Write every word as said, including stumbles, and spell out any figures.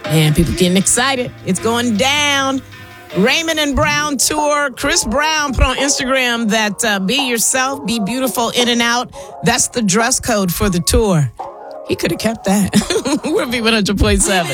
And people getting excited. It's going down. Raymond and Brown tour. Chris Brown put on Instagram that uh, be yourself, be beautiful in and out. That's the dress code for the tour. He could have kept that. We're B one hundred point seven.